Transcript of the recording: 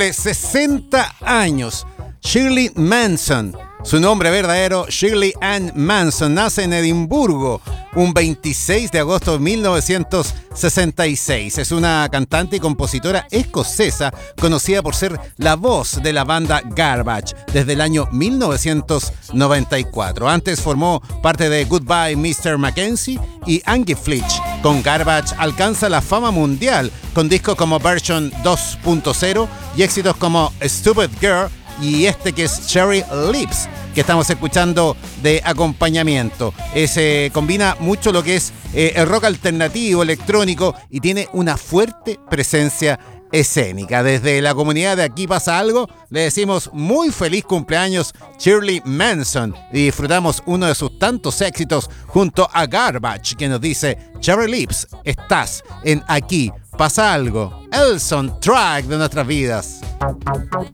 De 60 años, Shirley Manson. Su nombre verdadero, Shirley Ann Manson, nace en Edimburgo un 26 de agosto de 1966. Es una cantante y compositora escocesa conocida por ser la voz de la banda Garbage desde el año 1994. Antes formó parte de Goodbye Mr. Mackenzie y Angie Fletch. Con Garbage alcanza la fama mundial con discos como Version 2.0 y éxitos como Stupid Girl y este que es Cherry Lips, que estamos escuchando de acompañamiento. Combina mucho lo que es el rock alternativo, electrónico, y tiene una fuerte presencia escénica. Desde la comunidad de Aquí Pasa Algo, le decimos muy feliz cumpleaños Shirley Manson y disfrutamos uno de sus tantos éxitos junto a Garbage, que nos dice: Cherry Lips, estás en Aquí Pasa Algo, el soundtrack de nuestras vidas.